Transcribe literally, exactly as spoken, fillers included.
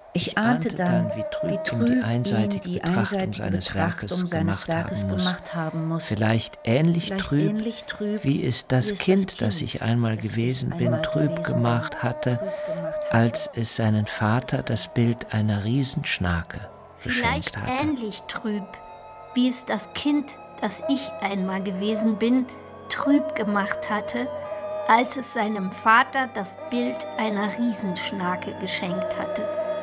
Ich ahnte dann, wie wie trüb ihm trüb die ihn einseitige die Betrachtung einseitige seines Werkes Betrachtung seines gemacht Werkes haben muss. gemacht haben muss. Vielleicht ähnlich Vielleicht trüb, ähnlich trüb, wie es das wie es Kind, das ich einmal das ich gewesen bin, einmal trüb gewesen gemacht bin, hatte, trüb gemacht hatte, als es seinen Vater das Bild einer Riesenschnake Vielleicht geschenkt hatte. ähnlich trüb, wie es das Kind, das ich einmal gewesen bin, trüb gemacht hatte, als es seinem Vater das Bild einer Riesenschnake geschenkt hatte.